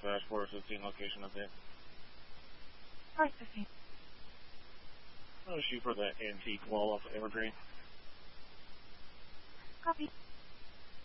dispatch 415 location update. 415. I'll shoot for the antique wall off Evergreen. Copy.